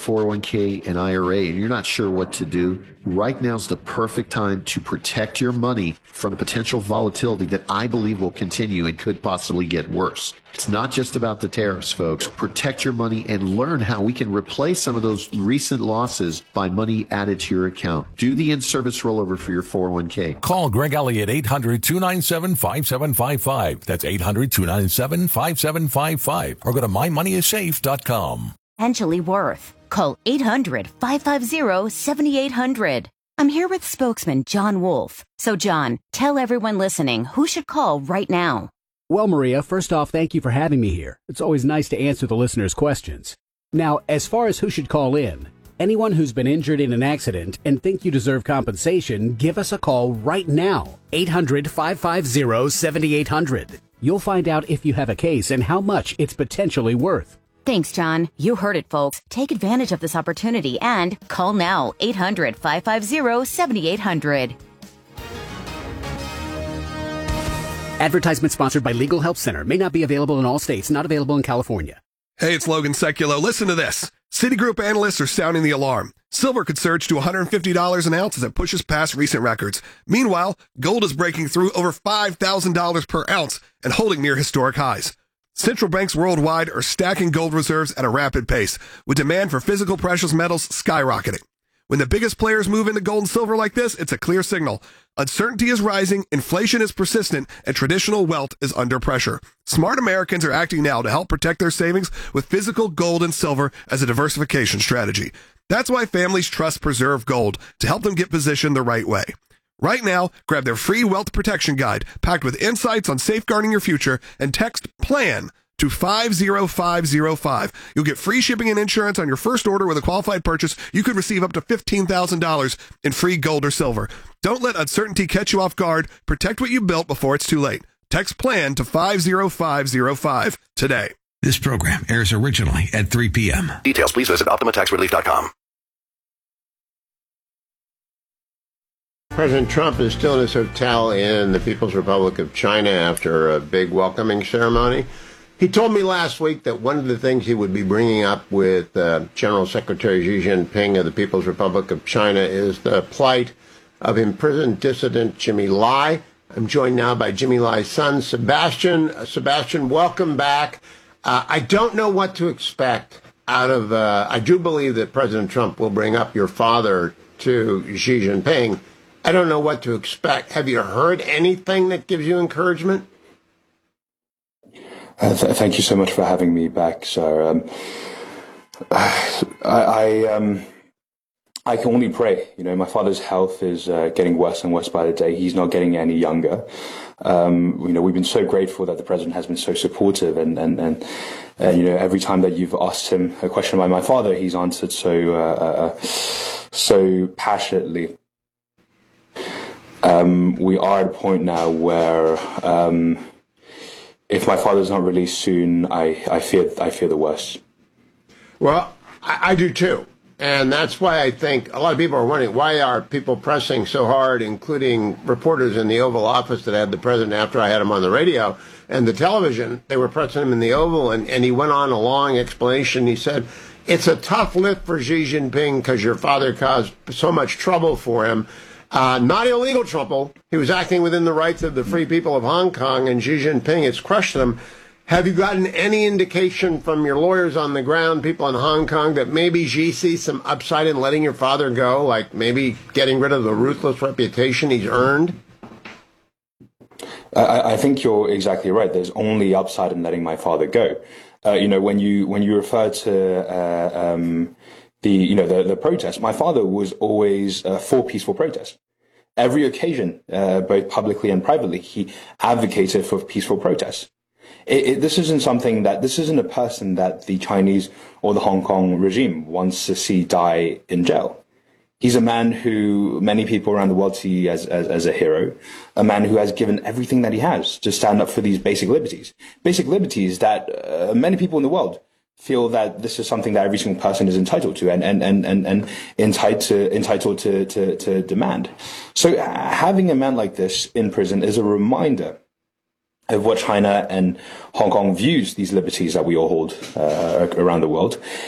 401k and IRA and you're not sure what to do, right now is the perfect time to protect your money from potential volatility that I believe will continue and could possibly get worse. It's not just about the tariffs, folks. Protect your money and learn how we can replace some of those recent losses by money added to your account. Do the in-service rollover for your 401k. Call Greg Elliott 800-297-5755. That's 800-297-5755. Or go to mymoneyissafe.com. Potentially worth. Call 800-550-7800. I'm here with spokesman John Wolf. So, John, tell everyone listening who should call right now. Well, Maria, first off, thank you for having me here. It's always nice to answer the listeners' questions. Now, as far as who should call in, anyone who's been injured in an accident and think you deserve compensation, give us a call right now. 800-550-7800. You'll find out if you have a case and how much it's potentially worth. Thanks, John. You heard it, folks. Take advantage of this opportunity and call now. 800-550-7800. Advertisement sponsored by Legal Help Center. May not be available in all states. Not available in California. Hey, it's Logan Seculo. Listen to this. Citigroup analysts are sounding the alarm. Silver could surge to $150 an ounce as it pushes past recent records. Meanwhile, gold is breaking through over $5,000 per ounce and holding near historic highs. Central banks worldwide are stacking gold reserves at a rapid pace, with demand for physical precious metals skyrocketing. When the biggest players move into gold and silver like this, it's a clear signal. Uncertainty is rising, inflation is persistent, and traditional wealth is under pressure. Smart Americans are acting now to help protect their savings with physical gold and silver as a diversification strategy. That's why families trust Preserve Gold to help them get positioned the right way. Right now, grab their free wealth protection guide packed with insights on safeguarding your future and text PLAN to 50505. You'll get free shipping and insurance on your first order with a qualified purchase. You could receive up to $15,000 in free gold or silver. Don't let uncertainty catch you off guard. Protect what you built before it's too late. Text PLAN to 50505 today. This program airs originally at 3 p.m. Details, please visit OptimaTaxRelief.com. President Trump is still in his hotel in the People's Republic of China after a big welcoming ceremony. He told me last week that one of the things he would be bringing up with General Secretary Xi Jinping of the People's Republic of China is the plight of imprisoned dissident Jimmy Lai. I'm joined now by Jimmy Lai's son, Sebastian. Sebastian, welcome back. I don't know what to expect out of, I do believe that President Trump will bring up your father to Xi Jinping. I don't know what to expect. Have you heard anything that gives you encouragement? Thank you so much for having me back, sir. I can only pray. You know, my father's health is getting worse and worse by the day. He's not getting any younger. You know, we've been so grateful that the president has been so supportive, and you know, every time that you've asked him a question about my father, he's answered so passionately. We are at a point now where if my father's not released soon, I fear the worst. Well, I do too. And that's why I think a lot of people are wondering, why are people pressing so hard, including reporters in the Oval Office that had the president after I had him on the radio and the television. They were pressing him in the Oval, and he went on a long explanation. He said, it's a tough lift for Xi Jinping because your father caused so much trouble for him. Not illegal trouble. He was acting within the rights of the free people of Hong Kong, and Xi Jinping has crushed them. Have you gotten any indication from your lawyers on the ground, people in Hong Kong, that maybe Xi sees some upside in letting your father go, like maybe getting rid of the ruthless reputation he's earned? I think you're exactly right. There's only upside in letting my father go. You know, when you refer to the protest, my father was always for peaceful protest. Every occasion, both publicly and privately, he advocated for peaceful protests. This isn't a person that the Chinese or the Hong Kong regime wants to see die in jail. He's a man who many people around the world see as a hero, a man who has given everything that he has to stand up for these basic liberties that many people in the world feel that this is something that every single person is entitled to and entitled to demand. So having a man like this in prison is a reminder of what China and Hong Kong views these liberties that we all hold around the world.